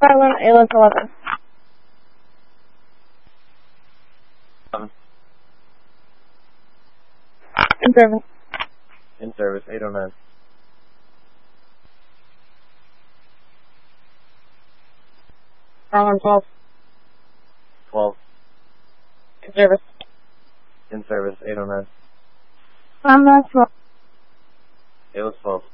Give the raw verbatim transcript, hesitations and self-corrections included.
Island, A L S eleven. Um, In service. in service, eight oh nine. Island twelve. twelve. In service. In service, eight oh nine. Island twelve. A L S twelve.